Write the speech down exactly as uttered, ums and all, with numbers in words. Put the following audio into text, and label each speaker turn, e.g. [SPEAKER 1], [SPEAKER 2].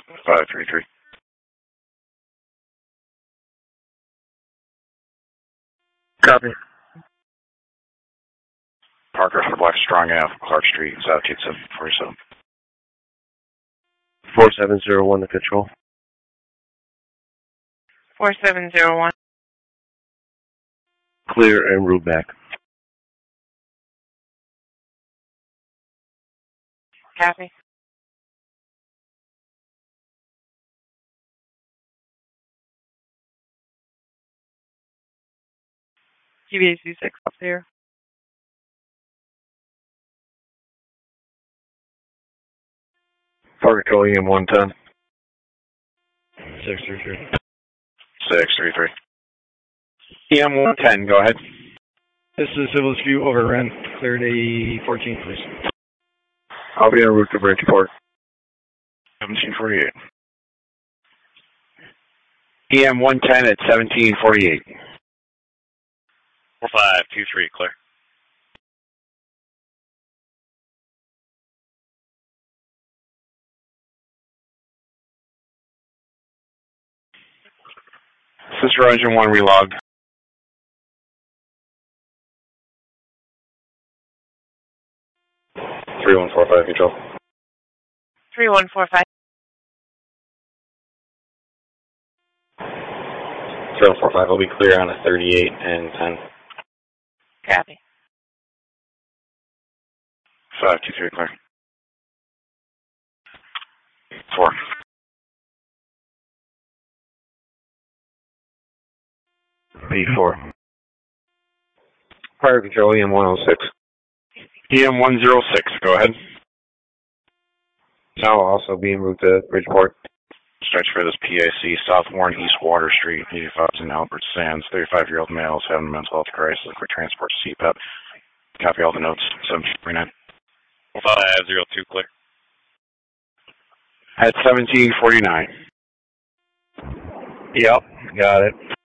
[SPEAKER 1] five three three.
[SPEAKER 2] Copy.
[SPEAKER 1] Parker for Black Strong Ave, Clark Street, Southgate seven forty-seven.
[SPEAKER 2] four seven zero one to control.
[SPEAKER 3] four seven zero one.
[SPEAKER 2] Clear and route back.
[SPEAKER 3] Copy. G B A C six up there.
[SPEAKER 2] Parker Control E M one ten.
[SPEAKER 4] six three three.
[SPEAKER 1] six three three.
[SPEAKER 5] E M one ten, go ahead.
[SPEAKER 4] This is Civil's View over Ren. Cleared A fourteen, please.
[SPEAKER 2] I'll be en route to Bridgeport.
[SPEAKER 1] seventeen forty-eight.
[SPEAKER 5] E M one ten at seventeen forty-eight.
[SPEAKER 6] four five two three, clear.
[SPEAKER 5] Sister Engine one relogged.
[SPEAKER 2] three one four five control.
[SPEAKER 3] three one four five.
[SPEAKER 2] three one four five will be clear on a thirty-eight and ten.
[SPEAKER 3] Copy.
[SPEAKER 1] five two three, clear. four.
[SPEAKER 2] B four. Parker Control E M one oh six.
[SPEAKER 5] E M one oh six, go ahead.
[SPEAKER 2] Now I'll also be en route to Bridgeport.
[SPEAKER 1] Stretch for this P A C, South Warren, East Water Street, eighty-five in Albert Sands. thirty-five-year-old male is having a mental health crisis, for transport to C PAP. Copy all the notes. seven three nine.
[SPEAKER 6] five zero two, clear.
[SPEAKER 5] At seventeen forty-nine.
[SPEAKER 2] Yep, got it.